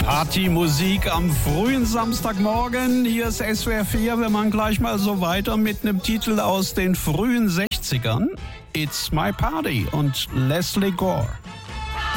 Partymusik am frühen Samstagmorgen. Hier ist SWR 4. Wir machen gleich mal so weiter mit einem Titel aus den frühen 60ern. It's My Party und Leslie Gore.